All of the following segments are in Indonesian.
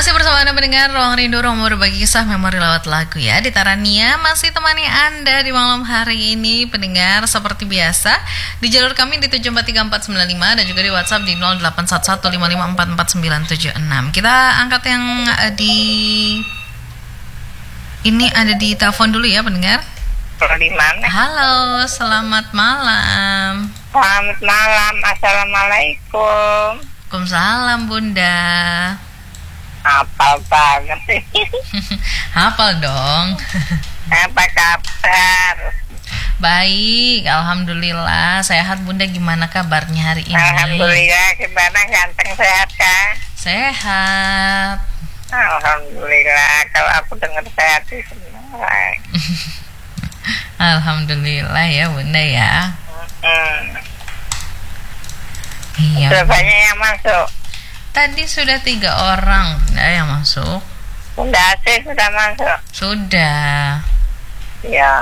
Masih bersama Anda mendengar Ruang Rindu, ruang berbagi kisah memori lewat lagu ya. Di Tarania masih temani Anda di malam hari ini pendengar seperti biasa di jalur kami di 743495 dan juga di WhatsApp di 081155444976. Kita angkat yang di ini ada di telepon dulu ya pendengar. Di mana? Halo, selamat malam. Selamat malam, assalamualaikum. Waalaikumsalam Bunda. Hafal banget sih. Hafal dong. Apa kabar? Baik, alhamdulillah. Sehat Bunda, gimana kabarnya hari ini? Alhamdulillah, gimana ganteng, sehat kan? Sehat. Alhamdulillah, kalau aku dengar sehat sih senang. Alhamdulillah ya Bunda ya. Iya. Sudah banyak yang masuk. Tadi sudah 3 orang Bunda yang masuk. Bunda Asih sudah masuk. Sudah. Ya.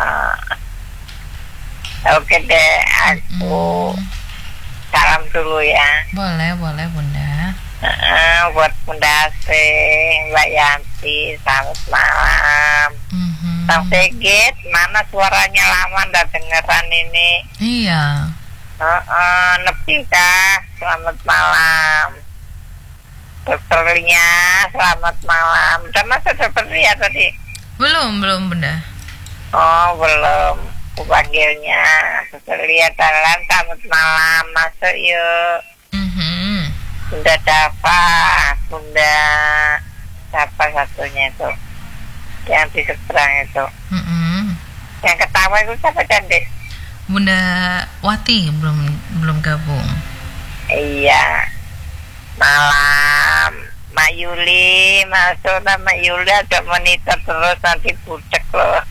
Oke deh, aku salam dulu ya. Boleh Bunda. Buat Bunda Asih, Mbak Yanti, selamat malam. Bang Sigit, mana suaranya lama nggak dengeran ini? Iya. Nepi kah? Selamat malam. Dokter Lia, selamat malam. Udah masuk Dokter Lia tadi? Belum Bunda. Oh belum. Aku panggilnya Dokter Lia Dalan, selamat malam. Masuk yuk. Bunda Dava, Bunda siapa satunya itu? Yang di seberang itu. Yang ketawa itu siapa cantik? Bunda Wati belum gabung. Iya. Malam Mak Yuli masuk. Mak Yuli ada monitor terus nanti budek loh.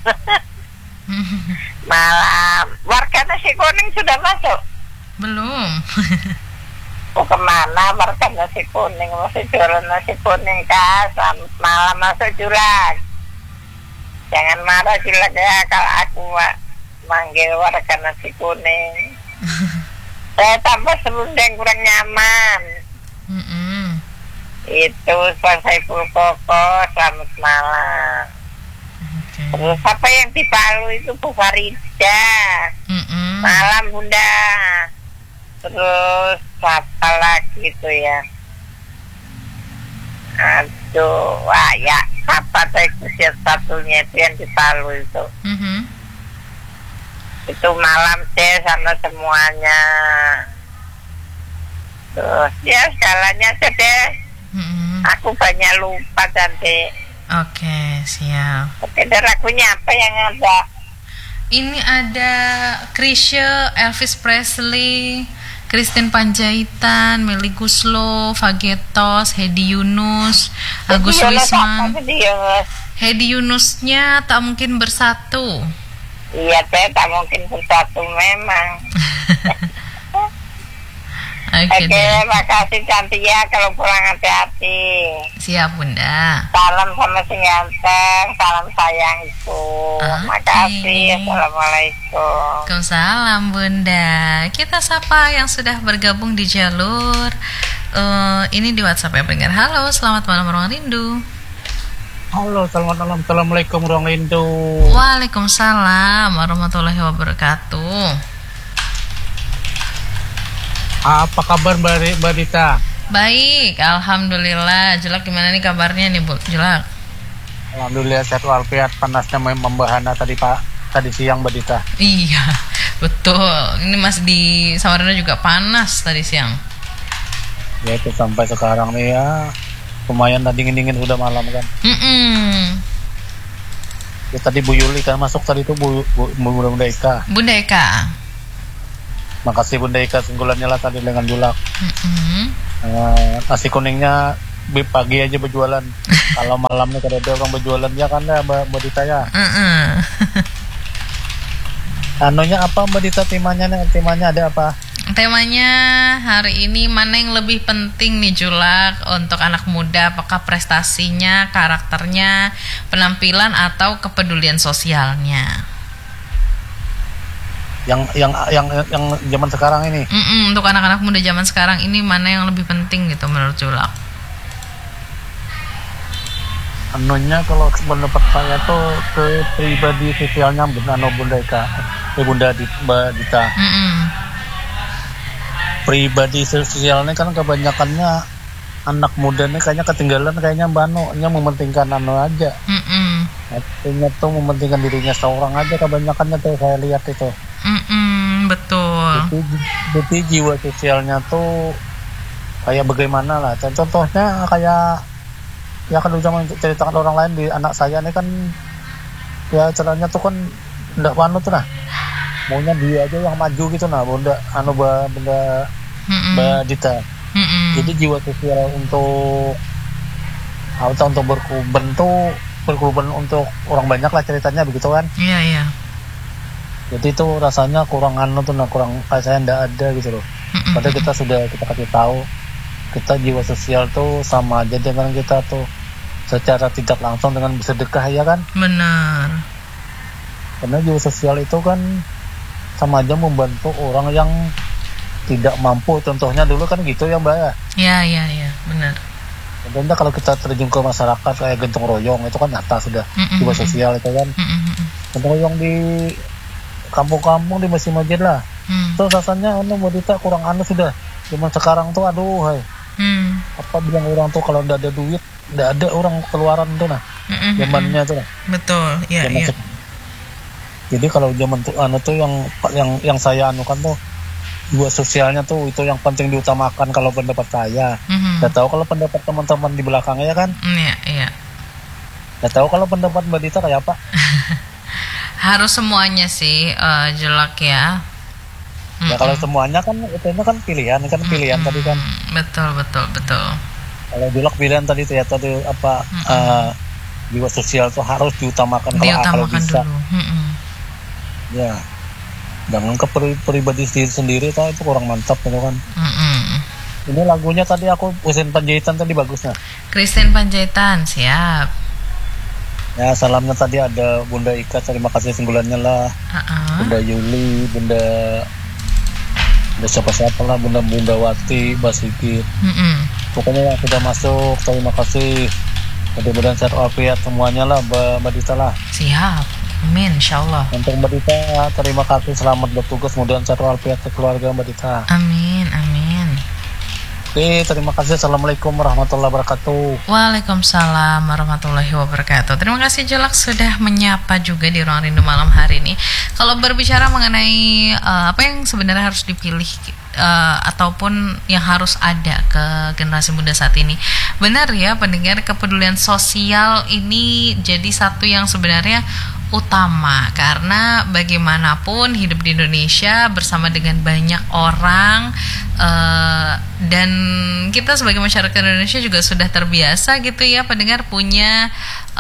Malam. Warga nasi kuning sudah masuk? Belum. Oh kemana warga nasi kuning? Masih jualan nasi kuning kah? Selamat malam, masuk Jurak. Jangan marah Jurak ya kalau aku manggil warga nasi kuning. Saya tambah serundeng kurang nyaman. Itu Saiful Koko, selamat malam. Terus apa yang di Palu itu Bu Farida. Malam Bunda. Terus apa lagi itu ya? Aduh, wah ya apa saya satunya itu yang di Palu itu. Itu malam deh sama semuanya. Terus ya segalanya deh. Aku banyak lupa nanti. Oke, siap. Oke, dan lagunya apa yang ada? Ini ada Chrisye, Elvis Presley, Christine Panjaitan, Melly Guslo, Fagetos, Hedi Yunus, Agus Wisman. Hedi Yunusnya Tak Mungkin Bersatu. Iya, tak mungkin bersatu memang. Oke, makasih cantik ya, kalau pulang hati-hati. Siap Bunda. Salam sama si ganteng, salam sayangku. Makasih, assalamualaikum. Waalaikumsalam Bunda. Kita sapa yang sudah bergabung di jalur ini di WhatsApp ya pendengar. Halo, selamat malam Ruang Rindu. Halo, selamat malam. Assalamualaikum Ruang Rindu. Waalaikumsalam warahmatullahi wabarakatuh. Apa kabar Mbak Dita? Baik, alhamdulillah. Jelak gimana nih kabarnya nih Bu? Jelak. Alhamdulillah sehat walafiat. Panasnya membahana tadi siang Mbak Dita. Iya, betul. Ini Mas di Samarinda juga panas tadi siang. Ya itu sampai sekarang nih ya. Lumayan lah dingin-dingin udah malam kan. Ya tadi Bu Yuli kan masuk tadi itu Bunda Eka. Bunda Eka. Makasih Bunda Eka singgulannya lah tadi dengan julak. Nasi kuningnya pagi aja berjualan. Kalau malam nih kada ada orang berjualan ya kan ya Mbak Dita ya. Anunya apa Mbak Dita temanya ada apa? Temanya hari ini mana yang lebih penting nih Julak untuk anak muda, apakah prestasinya, karakternya, penampilan atau kepedulian sosialnya? Yang zaman sekarang ini. Untuk anak-anak muda zaman sekarang ini mana yang lebih penting gitu menurut Julak? anunya kalau pendapat saya tuh ke pribadi sosialnya Bunda Ika, Bunda Mbak Dita. Pribadi sosialnya kan kebanyakannya anak muda nih kayaknya ketinggalan, kayaknya Mbak mementingkan aja. Artinya tuh mementingkan dirinya seorang aja kebanyakannya tuh saya lihat itu. Betul. Jadi jiwa sosialnya tuh kayak bagaimana lah. Contohnya kayak ya kan udah menceritakan orang lain di anak saya nih kan ya caranya tuh kan ndak tuh nah maunya dia aja yang maju gitu nah bunda Mbak Dita. Jadi jiwa sosial untuk berkorban untuk orang banyak lah ceritanya begitu kan. Iya. Jadi itu rasanya kurang kurang kayak saya ndak ada gitu loh. Padahal kita kasih tahu kita jiwa sosial tuh sama aja dengan kita tuh secara tidak langsung dengan bersedekah ya kan. Benar. Karena jiwa sosial itu kan sama aja membantu orang yang tidak mampu. Contohnya dulu kan gitu ya Mbak ya. Iya benar. Contohnya kalau kita terjun ke masyarakat kayak gotong royong itu kan nyata sudah jiwa sosial itu kan. Gotong royong di kampung-kampung di masjid-masjid lah. Terus rasanya Mbak Dita kurang sudah. Zaman sekarang tuh aduh hai. Apa bilang orang tuh kalau nggak ada duit nggak ada orang keluaran tuh nah zamannya tuh nah. Betul ya. Jadi kalau zaman tuh tuh yang saya anukan tuh jiwa sosialnya tuh itu yang penting diutamakan kalau pendapat saya. Nggak tahu kalau pendapat teman-teman di belakangnya kan. Iya. Nggak tahu kalau pendapat Mbak Dita kayak apa. Harus semuanya sih jelek ya. Ya kalau semuanya kan itu kan pilihan tadi kan. Betul. Kalau jelek pilihan tadi tuh ya apa jiwa sosial tuh harus diutamakan kalau bisa. Dulu. Ya. Jangan ke pribadi sendiri tuh itu kurang mantap gitu kan. Ini lagunya tadi aku Kristen Panjaitan tadi bagusnya. Kristen Panjaitan siap. Ya salamnya tadi ada Bunda Ika, terima kasih singgulannya lah. Bunda Yuli, Bunda siapa-siapa lah, Bunda Wati, Basikit. Pokoknya yang sudah masuk, terima kasih. Mudah-mudahan sehat walafiat semuanya lah Mbak Dita lah. Siap, amin insyaallah. Untuk Mbak Dita, terima kasih, selamat bertugas, mudah-mudahan sehat walafiat keluarga Mbak Dita. Amin. Oke, terima kasih. Assalamualaikum warahmatullahi wabarakatuh. Waalaikumsalam warahmatullahi wabarakatuh. Terima kasih Jelak sudah menyapa juga di Ruang Rindu malam hari ini. Kalau berbicara mengenai apa yang sebenarnya harus dipilih ataupun yang harus ada ke generasi muda saat ini, benar ya pendengar, kepedulian sosial ini jadi satu yang sebenarnya utama karena bagaimanapun hidup di Indonesia bersama dengan banyak orang dan kita sebagai masyarakat Indonesia juga sudah terbiasa gitu ya pendengar punya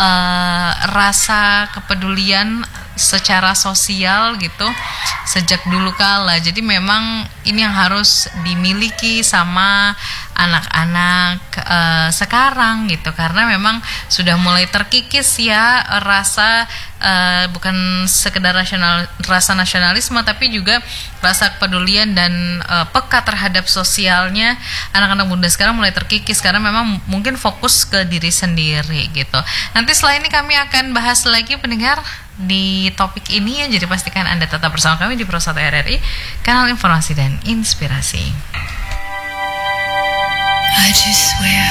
rasa kepedulian secara sosial gitu sejak dulu kala. Jadi memang ini yang harus dimiliki sama anak-anak sekarang gitu karena memang sudah mulai terkikis ya rasa bukan sekedar rasa nasionalisme tapi juga rasa kepedulian dan peka terhadap sosialnya anak-anak muda sekarang mulai terkikis karena memang mungkin fokus ke diri sendiri gitu. Nanti setelah ini kami akan bahas lagi pendengar di topik ini ya, jadi pastikan Anda tetap bersama kami di Pro 1 RRI, kanal informasi dan inspirasi. I just swear